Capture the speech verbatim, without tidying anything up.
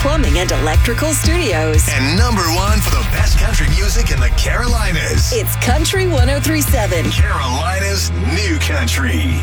Plumbing and Electrical Studios. And number one for the best country music in the Carolinas. It's Country one oh three point seven. Carolinas New Country.